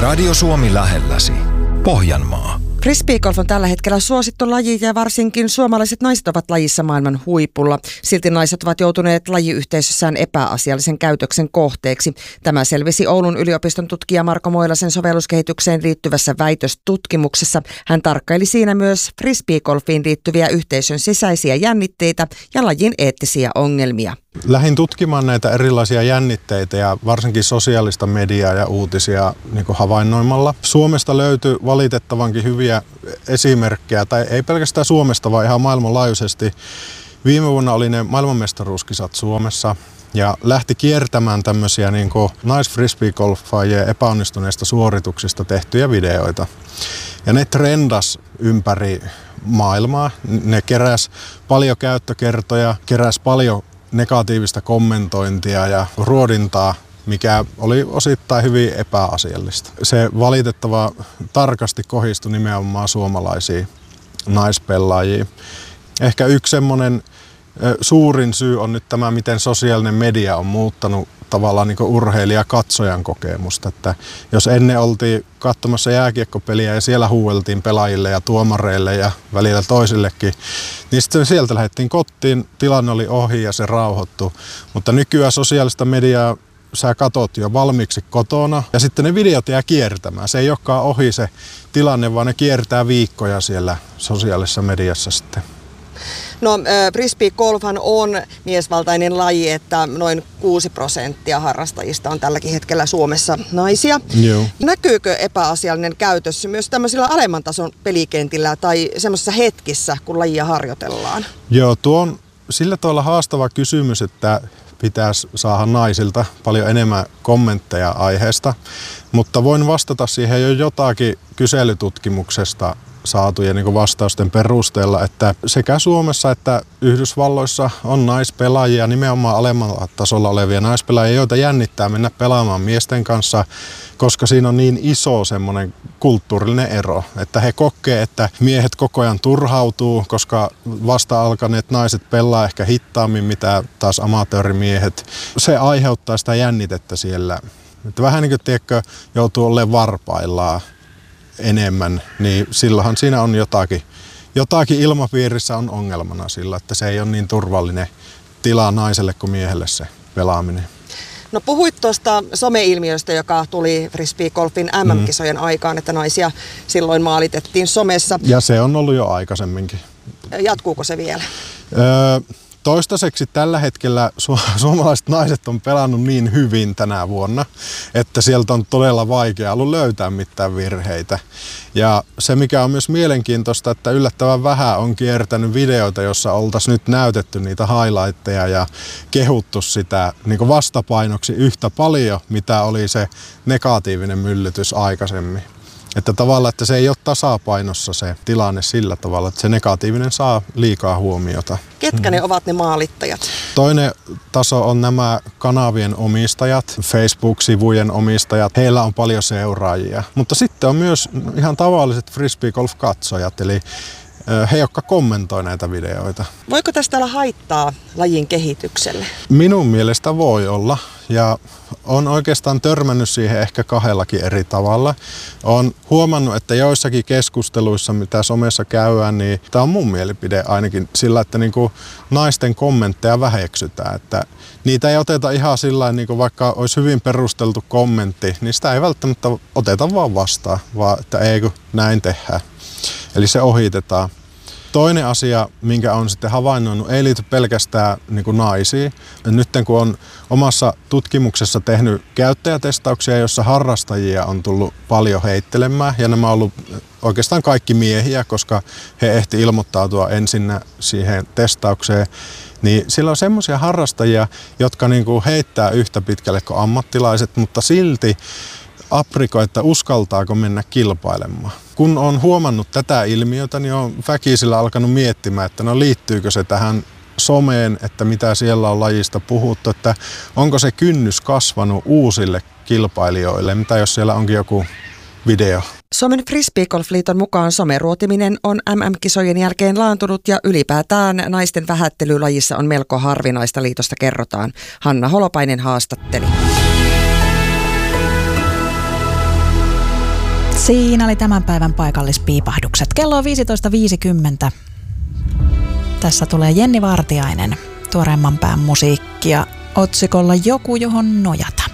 Radio Suomi lähelläsi. Pohjanmaa. Frisbeegolf on tällä hetkellä suosittu laji ja varsinkin suomalaiset naiset ovat lajissa maailman huipulla. Silti naiset ovat joutuneet lajiyhteisössään epäasiallisen käytöksen kohteeksi. Tämä selvisi Oulun yliopiston tutkija Marko Moilasen sovelluskehitykseen liittyvässä väitöstutkimuksessa. Hän tarkkaili siinä myös frisbeegolfiin liittyviä yhteisön sisäisiä jännitteitä ja lajin eettisiä ongelmia. Lähdin tutkimaan näitä erilaisia jännitteitä ja varsinkin sosiaalista mediaa ja uutisia havainnoimalla. Suomesta löytyi valitettavankin hyviä esimerkkejä, tai ei pelkästään Suomesta, vaan ihan maailmanlaajuisesti. Viime vuonna oli ne maailmanmestaruuskisat Suomessa ja lähti kiertämään tämmöisiä naisfrisbeegolfaajien epäonnistuneista suorituksista tehtyjä videoita. Ja ne trendas ympäri maailmaa. Ne keräs paljon käyttökertoja, keräs paljon negatiivista kommentointia ja ruodintaa, mikä oli osittain hyvin epäasiallista. Se valitettava tarkasti kohdistui nimenomaan suomalaisiin naispelaajia. Ehkä yksi semmoinen suurin syy on nyt tämä, miten sosiaalinen media on muuttanut tavallaan urheilija-katsojan kokemusta. Että jos ennen oltiin katsomassa jääkiekkopeliä ja siellä huueltiin pelaajille ja tuomareille ja välillä toisillekin, niin sitten sieltä lähdettiin kotiin, tilanne oli ohi ja se rauhoittui. Mutta nykyään sosiaalista mediaa sä katot jo valmiiksi kotona ja sitten ne videot jää kiertämään. Se ei olekaan ohi se tilanne, vaan ne kiertää viikkoja siellä sosiaalisessa mediassa sitten. No frisbeegolfhan on miesvaltainen laji, että noin 6% harrastajista on tälläkin hetkellä Suomessa naisia. Joo. Näkyykö epäasiallinen käytös myös tämmöisillä alemman tason pelikentillä tai semmoisissa hetkissä, kun lajia harjoitellaan? Joo, tuo on sillä tavalla haastava kysymys, että pitäisi saada naisilta paljon enemmän kommentteja aiheesta, mutta voin vastata siihen jo jotakin kyselytutkimuksesta saatujen vastausten perusteella, että sekä Suomessa että Yhdysvalloissa on naispelaajia, nimenomaan alemmalla tasolla olevia naispelaajia, joita jännittää mennä pelaamaan miesten kanssa, koska siinä on niin iso semmoinen kulttuurillinen ero, että he kokee, että miehet koko ajan turhautuu, koska vasta alkaneet naiset pelaa ehkä hittaammin, mitä taas amatöörimiehet. Se aiheuttaa sitä jännitettä siellä. Että vähän niin kuin tiedätkö, joutuu olemaan varpaillaan enemmän, niin silloinhan siinä on jotakin ilmapiirissä on ongelmana sillä, että se ei ole niin turvallinen tila naiselle kuin miehelle se pelaaminen. No puhuit tuosta someilmiöstä, joka tuli frisbeegolfin MM-kisojen aikaan, että naisia silloin maalitettiin somessa. Ja se on ollut jo aikaisemminkin. Jatkuuko se vielä? Toistaiseksi tällä hetkellä suomalaiset naiset on pelannut niin hyvin tänä vuonna, että sieltä on todella vaikea ollut löytää mitään virheitä. Ja se mikä on myös mielenkiintoista, että yllättävän vähän on kiertänyt videoita, jossa oltaisiin nyt näytetty niitä highlightteja ja kehuttu sitä vastapainoksi yhtä paljon, mitä oli se negatiivinen myllytys aikaisemmin. Että tavallaan, että se ei ole tasapainossa se tilanne sillä tavalla, että se negatiivinen saa liikaa huomiota. Ketkä ne ovat ne maalittajat? Toinen taso on nämä kanavien omistajat, Facebook-sivujen omistajat. Heillä on paljon seuraajia. Mutta sitten on myös ihan tavalliset frisbeegolf-katsojat, eli he, jotka kommentoi näitä videoita. Voiko tästä olla haittaa lajin kehitykselle? Minun mielestä voi olla. Ja olen oikeastaan törmännyt siihen ehkä kahdellakin eri tavalla. Olen huomannut, että joissakin keskusteluissa, mitä somessa käydään, niin tämä on mun mielipide ainakin sillä, että naisten kommentteja väheksytään. Että niitä ei oteta ihan sillä tavalla, vaikka olisi hyvin perusteltu kommentti, niin sitä ei välttämättä oteta vaan vastaan, vaan että ei kun näin tehdään. Eli se ohitetaan. Toinen asia, minkä on sitten havainnoinut, ei liity pelkästään naisiin. Nyt kun on omassa tutkimuksessa tehnyt käyttäjätestauksia, jossa harrastajia on tullut paljon heittelemään, ja nämä on ollut oikeastaan kaikki miehiä, koska he ehti ilmoittautua ensin siihen testaukseen, niin sillä on semmoisia harrastajia, jotka heittää yhtä pitkälle kuin ammattilaiset, mutta silti aprikoi, että uskaltaako mennä kilpailemaan. Kun on huomannut tätä ilmiötä, niin on väkisillä alkanut miettimään, että liittyykö se tähän someen, että mitä siellä on lajista puhuttu, että onko se kynnys kasvanut uusille kilpailijoille, mitä jos siellä onkin joku video. Suomen Frisbeegolf-liiton mukaan someruotiminen on MM-kisojen jälkeen laantunut ja ylipäätään naisten vähättely lajissa on melko harvinaista, liitosta kerrotaan. Hanna Holopainen haastatteli. Siinä oli tämän päivän paikallispiipahdukset. Kello on 15.50. Tässä tulee Jenni Vartiainen, tuoreemman pään musiikkia otsikolla Joku, johon nojata.